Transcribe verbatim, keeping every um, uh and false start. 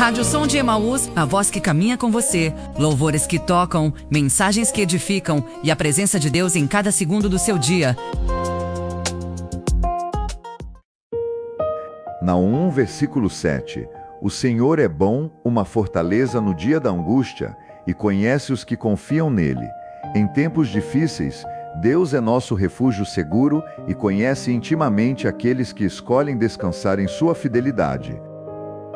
Rádio Som de Emaús, a voz que caminha com você. Louvores que tocam, mensagens que edificam e a presença de Deus em cada segundo do seu dia. Naum um, versículo sete. O Senhor é bom, uma fortaleza no dia da angústia, e conhece os que confiam nele. Em tempos difíceis, Deus é nosso refúgio seguro e conhece intimamente aqueles que escolhem descansar em sua fidelidade.